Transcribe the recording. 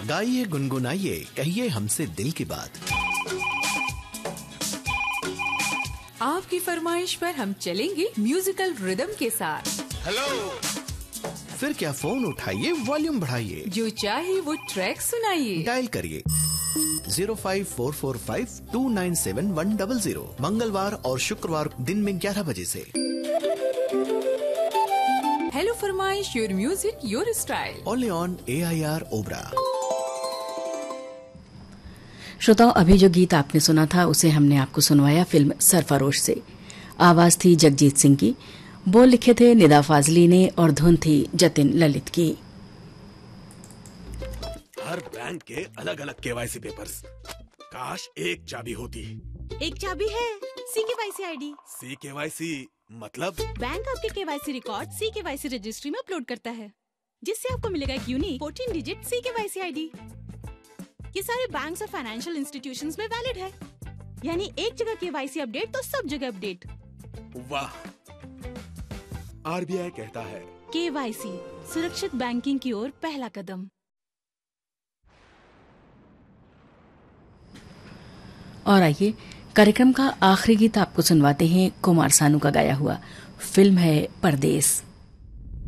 गाइए गुनगुनाइए कहिए हमसे दिल की बात। आपकी फरमाइश पर हम चलेंगे म्यूजिकल रिदम के साथ। हेलो, फिर क्या फोन उठाइए, वॉल्यूम बढ़ाइए, जो चाहे वो ट्रैक सुनाइए। डायल करिए 05445297100 मंगलवार और शुक्रवार दिन में 11 बजे से। हेलो फरमाइश, your music your style, only on AIR Obra. श्रोताओं, अभी जो गीत आपने सुना था उसे हमने आपको सुनवाया फिल्म सरफरोश से। आवाज थी जगजीत सिंह की, बोल लिखे थे निदा फाजली ने और धुन थी जतिन ललित की। हर बैंक के अलग अलग KYC पेपर्स, काश एक चाबी होती। एक चाबी है CKYC ID। CKYC मतलब बैंक आपके KYC रिकॉर्ड CKYC रजिस्ट्री में अपलोड करता है, जिससे आपको मिलेगा एक यूनिक 14 डिजिट CKYC ID। ये सारे बैंक्स और फाइनेंशियल इंस्टीट्यूशंस में वैलिड है, यानी एक जगह KYC अपडेट तो सब जगह अपडेट। वाह, RBI कहता है KYC सुरक्षित बैंकिंग की ओर पहला कदम। और आइए कार्यक्रम का आखिरी गीत आपको सुनवाते हैं कुमार सानू का गाया हुआ। फिल्म है परदेस।